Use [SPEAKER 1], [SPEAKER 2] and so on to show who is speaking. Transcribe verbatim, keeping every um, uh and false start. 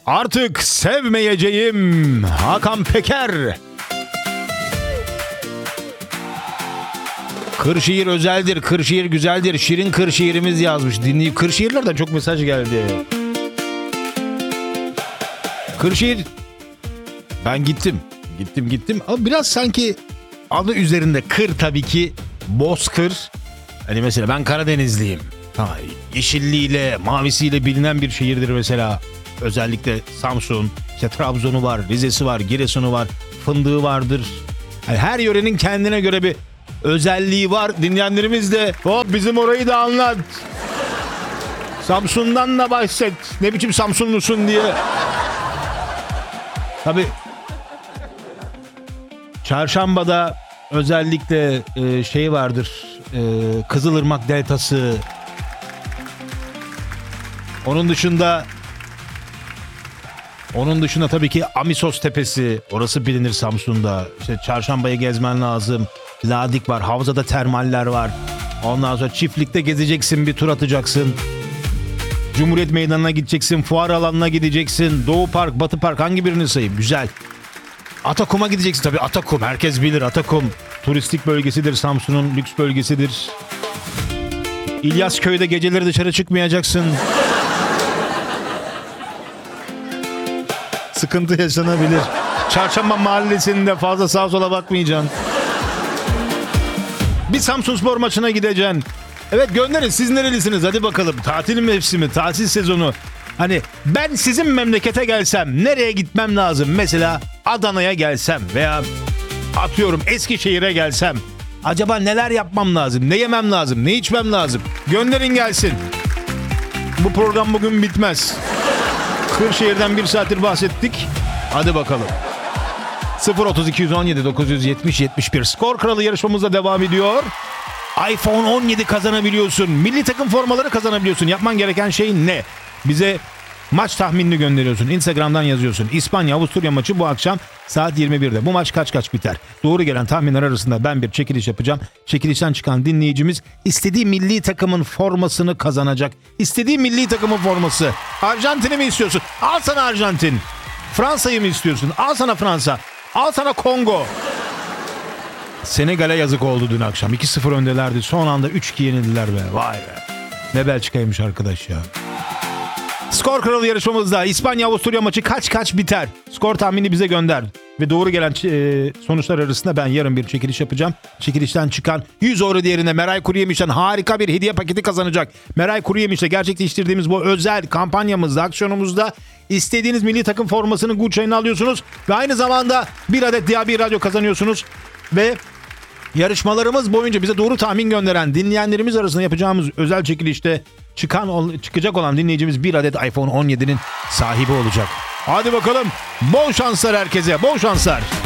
[SPEAKER 1] Artık sevmeyeceğim Hakan Peker. Kırşehir özeldir, Kırşehir güzeldir. Şirin Kırşehir'imiz yazmış. Dinleyip Kırşehirlerden çok mesaj geldi. Kırşehir, ben gittim. Gittim gittim ama biraz sanki adı üzerinde kır tabii ki. Bozkır. Hani mesela ben Karadenizliyim. Ha, yeşilliğiyle, mavisiyle bilinen bir şehirdir mesela. Özellikle Samsun, işte Trabzon'u var, Rize'si var, Giresun'u var, fındığı vardır. Yani her yörenin kendine göre bir özelliği var. Dinleyenlerimiz de hop bizim orayı da anlat. Samsun'dan da bahset. Ne biçim Samsunlusun diye. Tabii Çarşamba'da özellikle e, şey vardır. E, Kızılırmak Deltası. Onun dışında Onun dışında tabii ki Amisos Tepesi. Orası bilinir Samsun'da. İşte Çarşamba'yı gezmen lazım. Ladik var. Havzada termaller var. Ondan sonra çiftlikte gezeceksin. Bir tur atacaksın. Cumhuriyet Meydanı'na gideceksin. Fuar alanına gideceksin. Doğu Park, Batı Park, hangi birini sayayım? Güzel. Atakum'a gideceksin tabii. Atakum. Herkes bilir Atakum. Turistik bölgesidir. Samsun'un lüks bölgesidir. İlyasköy'de geceleri dışarı çıkmayacaksın. Sıkıntı yaşanabilir. Çarşamba Mahallesi'nde fazla sağa sola bakmayacaksın. Bir Samsunspor maçına gideceksin. Evet, gönderin, siz nerelisiniz? Hadi bakalım. Tatil mevsimi, tatil sezonu. Hani ben sizin memlekete gelsem nereye gitmem lazım? Mesela Adana'ya gelsem veya atıyorum Eskişehir'e gelsem acaba neler yapmam lazım? Ne yemem lazım? Ne içmem lazım? Gönderin gelsin. Bu program bugün bitmez. Kırşehir'den bir saattir bahsettik. Hadi bakalım. sıfır otuz iki on yedi dokuz yetmiş yetmiş bir Skor Kralı yarışmamızda devam ediyor. iPhone on yedi kazanabiliyorsun. Milli takım formaları kazanabiliyorsun. Yapman gereken şey ne? Bize maç tahminini gönderiyorsun. Instagram'dan yazıyorsun. İspanya-Avusturya maçı bu akşam saat yirmi birde. Bu maç kaç kaç biter? Doğru gelen tahminler arasında ben bir çekiliş yapacağım. Çekilişten çıkan dinleyicimiz istediği milli takımın formasını kazanacak. İstediği milli takımın forması. Arjantin'i mi istiyorsun? Al sana Arjantin. Fransa'yı mı istiyorsun? Al sana Fransa. Al sana Kongo. Senegal'e yazık oldu dün akşam. iki sıfır öndelerdi. Son anda üç iki yenildiler be. Vay be. Ne Belçika'ymış arkadaş ya. Skor Kralı yarışmamızda İspanya-Avusturya maçı kaç kaç biter? Skor tahmini bize gönder. Ve doğru gelen e, sonuçlar arasında ben yarın bir çekiliş yapacağım. Çekilişten çıkan yüz euro değerine Meray Kuruyemiş'ten harika bir hediye paketi kazanacak. Meray Kuruyemiş'le gerçekleştirdiğimiz bu özel kampanyamızda, aksiyonumuzda istediğiniz milli takım formasının Gucci'ni alıyorsunuz. Ve aynı zamanda bir adet Diyabi Radyo kazanıyorsunuz. Ve yarışmalarımız boyunca bize doğru tahmin gönderen dinleyenlerimiz arasında yapacağımız özel çekilişte çıkan çıkacak olan dinleyicimiz bir adet iPhone on yedinin sahibi olacak. Hadi bakalım. Bol şanslar herkese. Bol şanslar.